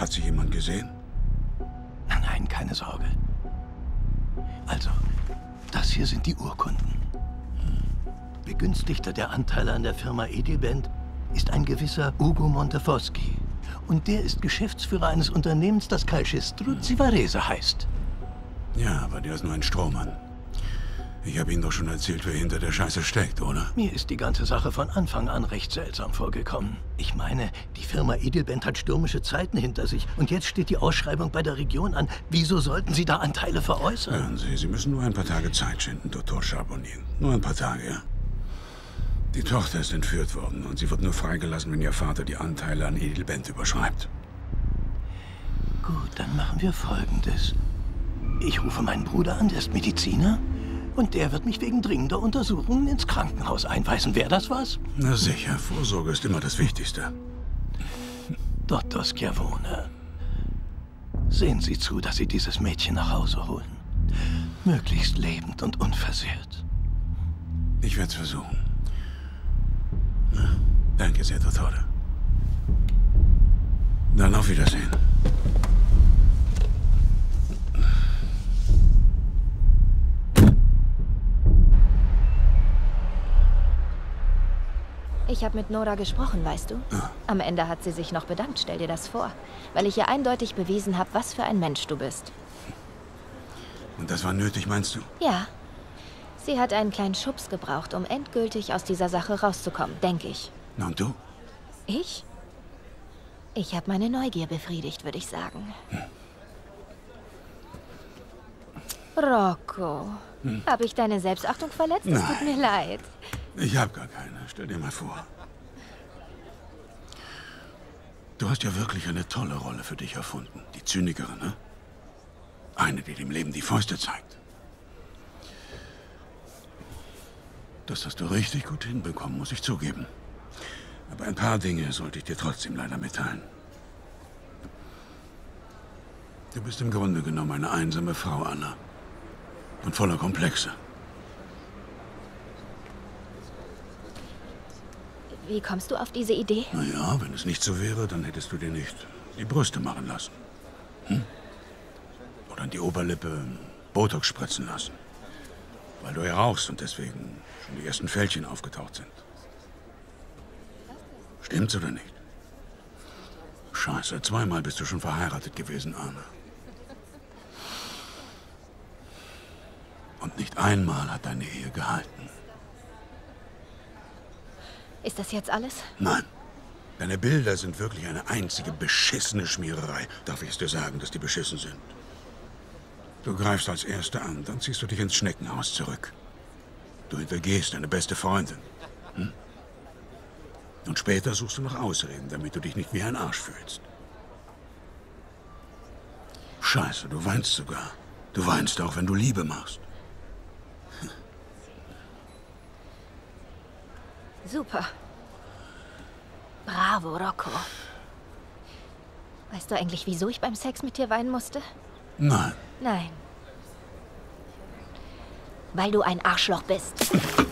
Hat sie jemand gesehen? Nein, keine Sorge. Also, das hier sind die Urkunden. Begünstigter der Anteile an der Firma Edilband ist ein gewisser Ugo Montefoschi. Und der ist Geschäftsführer eines Unternehmens, das Calcestrizzi Varese heißt. Ja, aber der ist nur ein Strohmann. Ich habe Ihnen doch schon erzählt, wer hinter der Scheiße steckt, oder? Mir ist die ganze Sache von Anfang an recht seltsam vorgekommen. Ich meine, die Firma Edilband hat stürmische Zeiten hinter sich. Und jetzt steht die Ausschreibung bei der Region an. Wieso sollten Sie da Anteile veräußern? Hören Sie, Sie müssen nur ein paar Tage Zeit schinden, Dr. Charbonnier. Nur ein paar Tage, ja? Die Tochter ist entführt worden und sie wird nur freigelassen, wenn ihr Vater die Anteile an Edilband überschreibt. Gut, dann machen wir Folgendes. Ich rufe meinen Bruder an, der ist Mediziner. Und der wird mich wegen dringender Untersuchungen ins Krankenhaus einweisen. Wäre das was? Na sicher, Vorsorge ist immer das Wichtigste. Dr. Schiavone, sehen Sie zu, dass Sie dieses Mädchen nach Hause holen. Möglichst lebend und unversehrt. Ich werde es versuchen. Na, danke sehr, Dottore. Dann auf Wiedersehen. Ich habe mit Nora gesprochen, weißt du? Ah. Am Ende hat sie sich noch bedankt, stell dir das vor. Weil ich ihr eindeutig bewiesen habe, was für ein Mensch du bist. Und das war nötig, meinst du? Ja. Sie hat einen kleinen Schubs gebraucht, um endgültig aus dieser Sache rauszukommen, denke ich. Na und du? Ich? Ich habe meine Neugier befriedigt, würde ich sagen. Rocco, habe ich deine Selbstachtung verletzt? Es tut mir leid. Ich habe gar keine. Stell dir mal vor. Du hast ja wirklich eine tolle Rolle für dich erfunden. Die Zynikerin, ne? Eine, die dem Leben die Fäuste zeigt. Das hast du richtig gut hinbekommen, muss ich zugeben. Aber ein paar Dinge sollte ich dir trotzdem leider mitteilen. Du bist im Grunde genommen eine einsame Frau, Anna. Und voller Komplexe. Wie kommst du auf diese Idee? Naja, wenn es nicht so wäre, dann hättest du dir nicht die Brüste machen lassen. Oder an die Oberlippe Botox spritzen lassen. Weil du ja rauchst und deswegen schon die ersten Fältchen aufgetaucht sind. Stimmt's oder nicht? Scheiße, zweimal bist du schon verheiratet gewesen, Anna. Und nicht einmal hat deine Ehe gehalten. Ist das jetzt alles? Nein. Deine Bilder sind wirklich eine einzige beschissene Schmiererei. Darf ich es dir sagen, dass die beschissen sind? Du greifst als Erste an, dann ziehst du dich ins Schneckenhaus zurück. Du hintergehst deine beste Freundin. Und später suchst du nach Ausreden, damit du dich nicht wie ein Arsch fühlst. Scheiße, du weinst sogar. Du weinst auch, wenn du Liebe machst. Super. Bravo, Rocco. Weißt du eigentlich, wieso ich beim Sex mit dir weinen musste? Nein. Nein. Weil du ein Arschloch bist.